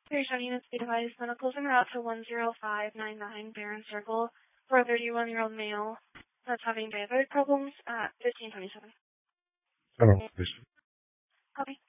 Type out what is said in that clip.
Returning its device, medicals en route to 10599 Barron Circle for a 31-year-old male that's having diabetic problems at 1527. Hello, please. Copy.